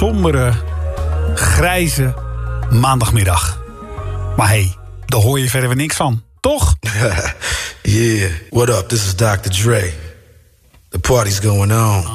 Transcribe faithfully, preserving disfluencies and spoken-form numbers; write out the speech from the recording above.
sombere, grijze maandagmiddag. Maar hé, hey, daar hoor je verder weer niks van, toch? Yeah, what up? This is doctor Dre. The party's going on.